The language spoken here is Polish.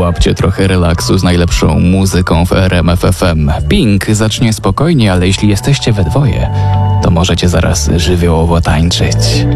Złapcie trochę relaksu z najlepszą muzyką w RMF FM. Pink zacznie spokojnie, ale jeśli jesteście we dwoje, to możecie zaraz żywiołowo tańczyć.